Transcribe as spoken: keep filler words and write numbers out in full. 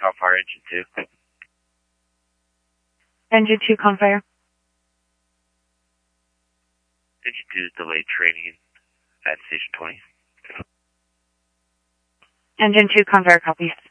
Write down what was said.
Confire Engine two. Engine two, Confire. Engine two is delayed training at Station twenty. Engine two, Confire, copy.